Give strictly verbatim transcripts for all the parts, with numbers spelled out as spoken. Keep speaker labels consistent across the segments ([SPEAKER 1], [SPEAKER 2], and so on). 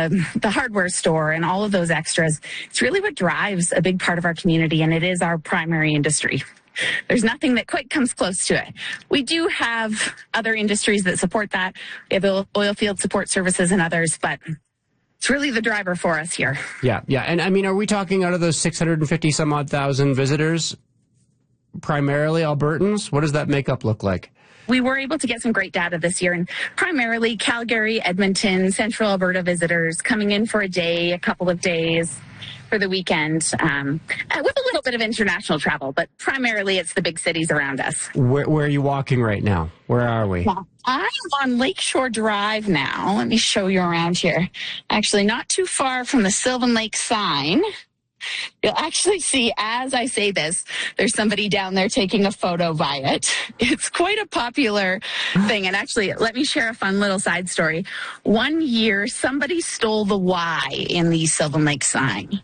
[SPEAKER 1] the, the hardware store and all of those extras. It's really what drives a big part of our community, and it is our primary industry. There's nothing that quite comes close to it. We do have other industries that support that. We have oil, oil field support services and others, but it's really the driver for us here.
[SPEAKER 2] Yeah, yeah. And I mean, are we talking out of those six hundred fifty some odd thousand visitors, primarily Albertans? What does that makeup look like?
[SPEAKER 1] We were able to get some great data this year, and primarily Calgary, Edmonton, Central Alberta visitors coming in for a day, a couple of days for the weekend, um, with a little bit of international travel, but primarily it's the big cities around us.
[SPEAKER 2] Where, where are you walking right now? Where are we?
[SPEAKER 1] Well, I'm on Lakeshore Drive now. Let me show you around here. Actually, not too far from the Sylvan Lake sign. You'll actually see, as I say this, there's somebody down there taking a photo by it. It's quite a popular thing. And actually, let me share a fun little side story. One year, somebody stole the Y in the Sylvan Lake sign.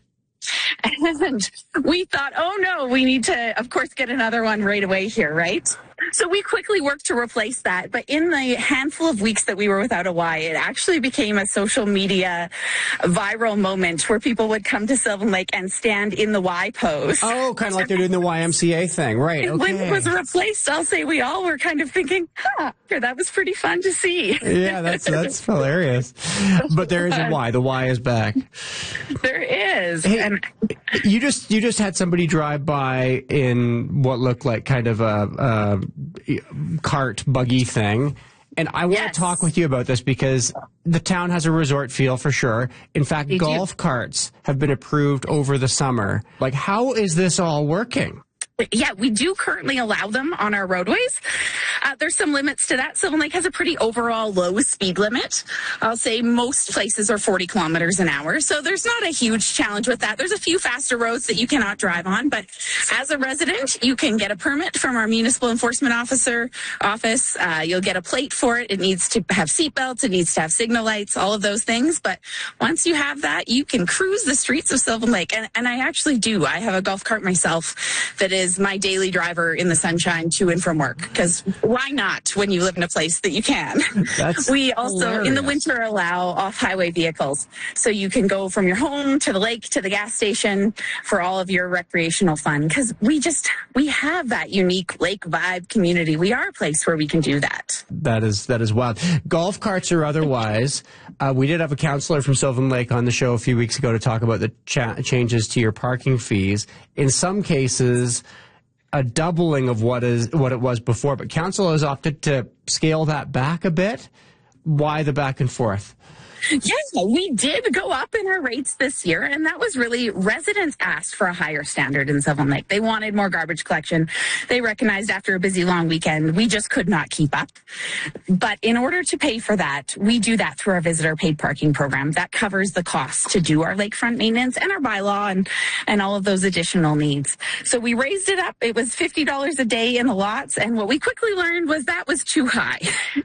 [SPEAKER 1] And we thought, oh no, we need to, of course, get another one right away here, right? So we quickly worked to replace that. But in the handful of weeks that we were without a Y, it actually became a social media viral moment where people would come to Sylvan Lake and stand in the Y pose.
[SPEAKER 2] Oh, kind of like they're doing the Y M C A thing, right? Okay.
[SPEAKER 1] When it was replaced, I'll say we all were kind of thinking, huh, that was pretty fun to see.
[SPEAKER 2] Yeah, that's that's hilarious. But there is a Y. The Y is back.
[SPEAKER 1] There is.
[SPEAKER 2] Hey,
[SPEAKER 1] and
[SPEAKER 2] you just you just had somebody drive by in what looked like kind of a, a cart buggy thing. And I want
[SPEAKER 1] yes.
[SPEAKER 2] to talk with you about this because the town has a resort feel for sure. In fact,
[SPEAKER 1] they
[SPEAKER 2] golf
[SPEAKER 1] do.
[SPEAKER 2] carts have been approved over the summer. Like, how is this all working?
[SPEAKER 1] Yeah, we do currently allow them on our roadways. Uh, there's some limits to that. Sylvan Lake has a pretty overall low speed limit. I'll say most places are forty kilometers an hour. So there's not a huge challenge with that. There's a few faster roads that you cannot drive on. But as a resident, you can get a permit from our municipal enforcement officer office. Uh, you'll get a plate for it. It needs to have seatbelts. It needs to have signal lights, all of those things. But once you have that, you can cruise the streets of Sylvan Lake. And, and I actually do. I have a golf cart myself that is is my daily driver in the sunshine to and from work, because why not when you live in a place that you can?
[SPEAKER 2] That's
[SPEAKER 1] we also
[SPEAKER 2] hilarious.
[SPEAKER 1] in the winter allow off-highway vehicles, so you can go from your home to the lake to the gas station for all of your recreational fun, because we just we have that unique lake vibe community. We are a place where we can do that.
[SPEAKER 2] That is that is wild. Golf carts or otherwise, uh, we did have a counselor from Sylvan Lake on the show a few weeks ago to talk about the cha changes to your parking fees. In some cases, a doubling of what is what it was before, but council has opted to scale that back a bit. Why the back and forth?
[SPEAKER 1] Yeah, we did go up in our rates this year, and that was really residents asked for a higher standard in Sylvan Lake. They wanted more garbage collection. They recognized after a busy long weekend, we just could not keep up. But in order to pay for that, we do that through our visitor paid parking program. That covers the cost to do our lakefront maintenance and our bylaw and, and all of those additional needs. So we raised it up. It was fifty dollars a day in the lots, and what we quickly learned was that was too high.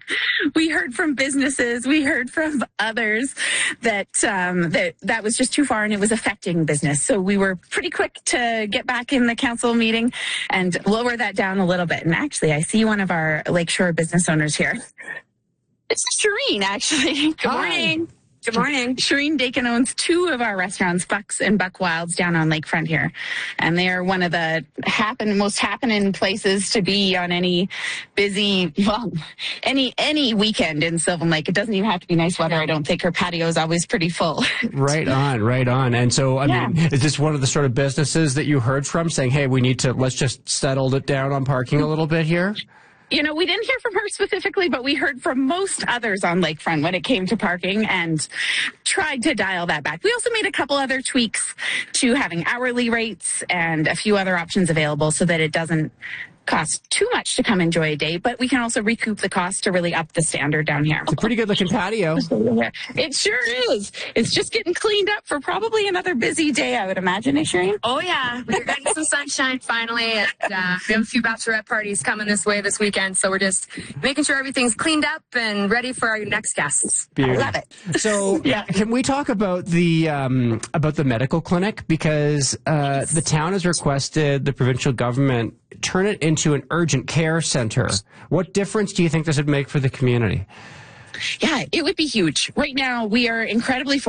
[SPEAKER 1] We heard from businesses, we heard from others that um, that that was just too far and it was affecting business. So we were pretty quick to get back in the council meeting and lower that down a little bit. And actually, I see one of our Lakeshore business owners here. It's Shireen, actually. Good morning. Good morning. Shireen Dakin owns two of our restaurants, Bucks and Buck Wilds, down on Lakefront here. And they are one of the happen, most happening places to be on any busy, well, any any weekend in Sylvan Lake. It doesn't even have to be nice weather. I don't think her patio is always pretty full.
[SPEAKER 2] Right on, right on. And so, I
[SPEAKER 1] Yeah.
[SPEAKER 2] mean, is this one of the sort of businesses that you heard from saying, hey, we need to, let's just settle it down on parking a little bit here?
[SPEAKER 1] You know, we didn't hear from her specifically, but we heard from most others on Lakefront when it came to parking and tried to dial that back. We also made a couple other tweaks to having hourly rates and a few other options available so that it doesn't cost too much to come enjoy a day, but we can also recoup the cost to really up the standard down here.
[SPEAKER 2] It's a pretty good looking patio.
[SPEAKER 1] It sure is. It's just getting cleaned up for probably another busy day, I would imagine, eh, Shireen?
[SPEAKER 3] Oh, yeah. We're getting some sunshine finally. And, uh, we have a few bachelorette parties coming this way this weekend, so we're just making sure everything's cleaned up and ready for our next guests.
[SPEAKER 2] Beauty.
[SPEAKER 1] I love it.
[SPEAKER 2] So,
[SPEAKER 1] Yeah.
[SPEAKER 2] can we talk about the um, about the medical clinic? Because uh, the town has requested the provincial government turn it into an urgent care center. What difference do you think this would make for the community?
[SPEAKER 1] Yeah, it would be huge. Right now, we are incredibly